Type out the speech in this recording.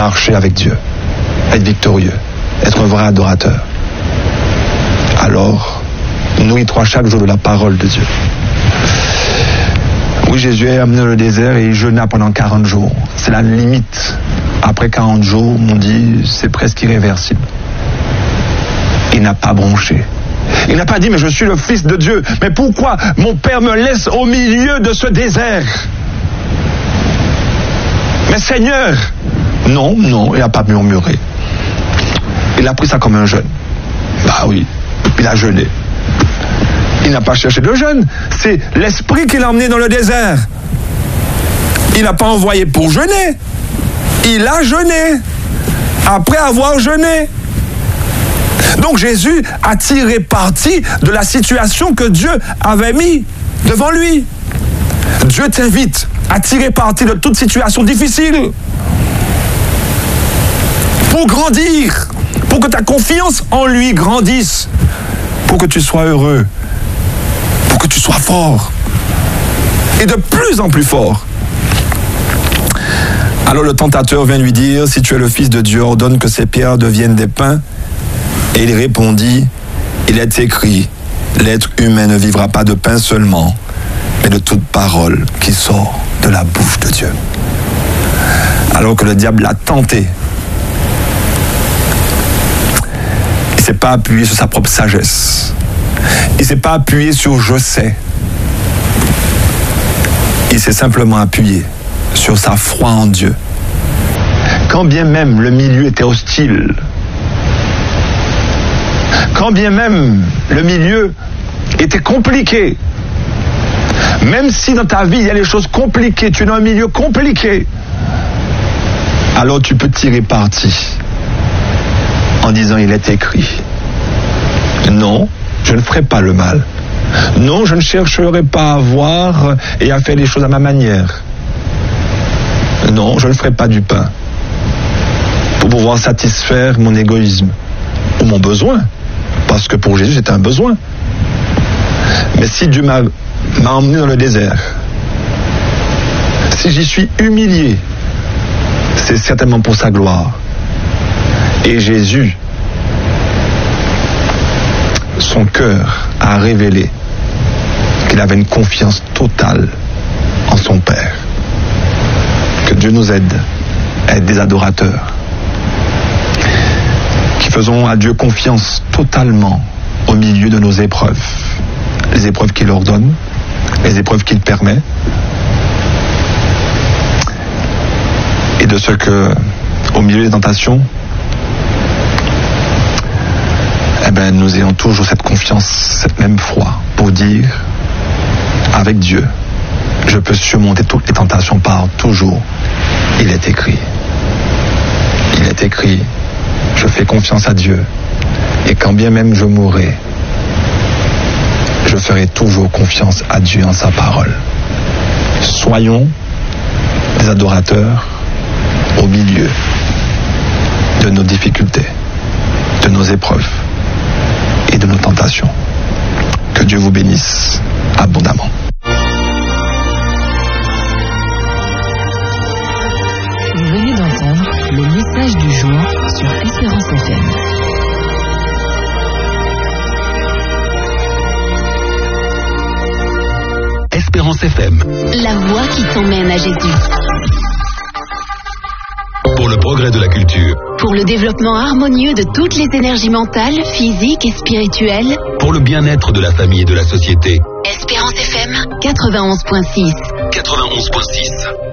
marcher avec Dieu, être victorieux, être un vrai adorateur, alors nourris-toi chaque jour de la parole de Dieu. Oui, Jésus est amené dans le désert et il jeûna pendant 40 jours. C'est la limite. Après 40 jours, on dit c'est presque irréversible. Il n'a pas bronché. Il n'a pas dit mais je suis le fils de Dieu. Mais pourquoi mon père me laisse au milieu de ce désert? Mais Seigneur, non, il n'a pas murmuré. Il a pris ça comme un jeûne. Bah oui, il a jeûné. Il n'a pas cherché de jeûne. C'est l'esprit qui l'a emmené dans le désert. Il n'a pas envoyé pour jeûner. Il a jeûné. Après avoir jeûné. Donc Jésus a tiré parti de la situation que Dieu avait mis devant lui. Dieu t'invite à tirer parti de toute situation difficile. Pour grandir. Pour que ta confiance en lui grandisse. Pour que tu sois heureux. Pour que tu sois fort. Et de plus en plus fort. Alors le tentateur vient lui dire, si tu es le Fils de Dieu, ordonne que ces pierres deviennent des pains. Et il répondit, il est écrit, l'être humain ne vivra pas de pain seulement, mais de toute parole qui sort de la bouche de Dieu. Alors que le diable l'a tenté, il ne s'est pas appuyé sur sa propre sagesse. Il ne s'est pas appuyé sur « je sais ». Il s'est simplement appuyé sur sa foi en Dieu. Quand bien même le milieu était hostile, quand bien même le milieu était compliqué, même si dans ta vie il y a des choses compliquées, tu es dans un milieu compliqué, alors tu peux tirer parti en disant il est écrit. Non, je ne ferai pas le mal. Non, je ne chercherai pas à voir et à faire les choses à ma manière. Non, je ne ferai pas du pain pour pouvoir satisfaire mon égoïsme ou mon besoin. Parce que pour Jésus, c'était un besoin. Mais si Dieu m'a emmené dans le désert, si j'y suis humilié, c'est certainement pour sa gloire. Et Jésus, son cœur a révélé qu'il avait une confiance totale en son Père. Que Dieu nous aide à être des adorateurs qui faisons à Dieu confiance totalement au milieu de nos épreuves. Les épreuves qu'il ordonne, les épreuves qu'il permet, et de ce que, au milieu des tentations, nous ayons toujours cette confiance, cette même foi, pour dire, avec Dieu, je peux surmonter toutes les tentations par toujours. Il est écrit. Il est écrit. Je fais confiance à Dieu. Et quand bien même je mourrai, je ferai toujours confiance à Dieu en sa parole. Soyons des adorateurs au milieu de nos difficultés, de nos épreuves et de nos tentations. Que Dieu vous bénisse abondamment. Vous venez d'entendre le message du jour sur Espérance FM. Espérance FM. La voix qui t'emmène à Jésus. Pour le progrès de la culture. Pour le développement harmonieux de toutes les énergies mentales, physiques et spirituelles. Pour le bien-être de la famille et de la société. Espérance FM 91.6. 91.6.